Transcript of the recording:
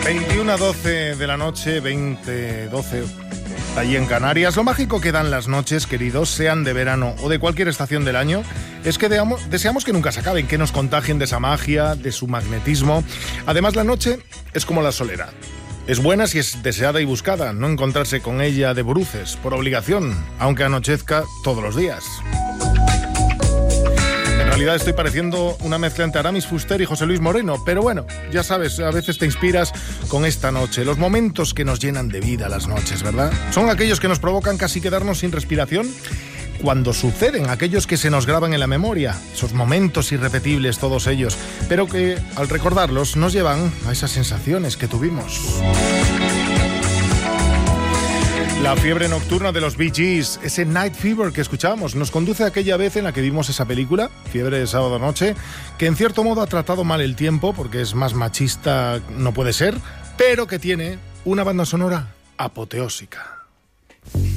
21:12 de la noche, 20:12 allí en Canarias. Lo mágico que dan las noches, queridos, sean de verano o de cualquier estación del año, es que deseamos que nunca se acaben, que nos contagien de esa magia, de su magnetismo. Además, la noche es como la soledad. Es buena si es deseada y buscada, no encontrarse con ella de bruces, por obligación, aunque anochezca todos los días. En realidad estoy pareciendo una mezcla entre Aramis Fuster y José Luis Moreno, pero bueno, ya sabes, a veces te inspiras con esta noche. Los momentos que nos llenan de vida las noches, ¿verdad? Son aquellos que nos provocan casi quedarnos sin respiración cuando suceden, aquellos que se nos graban en la memoria, esos momentos irrepetibles todos ellos, pero que al recordarlos nos llevan a esas sensaciones que tuvimos. La fiebre nocturna de los Bee Gees, ese Night Fever que escuchamos, nos conduce a aquella vez en la que vimos esa película, Fiebre de sábado noche, que en cierto modo ha tratado mal el tiempo, porque es más machista, no puede ser, pero que tiene una banda sonora apoteósica.